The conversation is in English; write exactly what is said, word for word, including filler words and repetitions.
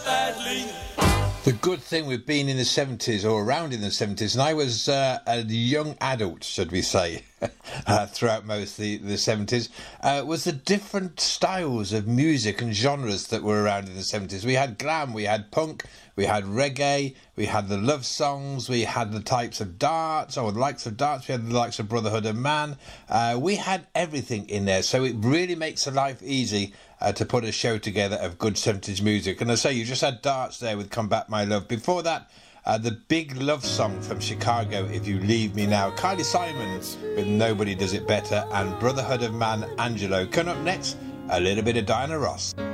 The good thing with being in the seventies or around in the seventies, and I was uh, a young adult, should we say, uh, throughout most of the, the seventies, uh, was the different styles of music and genres that were around in the seventies. We had glam, we had punk, we had reggae, we had the love songs, we had the types of darts, or the likes of darts, we had the likes of Brotherhood of Man. Uh, we had everything in there, so it really makes the life easy Uh, to put a show together of good seventies music. And I say, you just had darts there with Come Back My Love. Before that, uh, the big love song from Chicago, If You Leave Me Now. Kylie Simon with Nobody Does It Better, and Brotherhood of Man, Angelo. Coming up next, a little bit of Diana Ross.